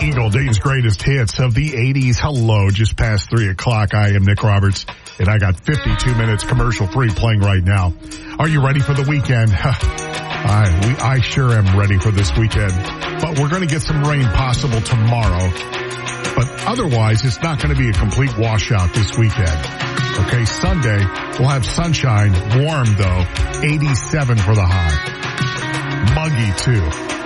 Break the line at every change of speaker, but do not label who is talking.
Eagle, Dave's greatest hits of the 80s. Hello, just past 3 o'clock. I am Nick Roberts, and I got 52 minutes commercial-free playing right now. Are you ready for the weekend? I sure am ready for this weekend. But we're going to get some rain possible tomorrow. But otherwise, it's not going to be a complete washout this weekend. Okay, Sunday, we'll have sunshine, warm though, 87 for the high. Muggy too.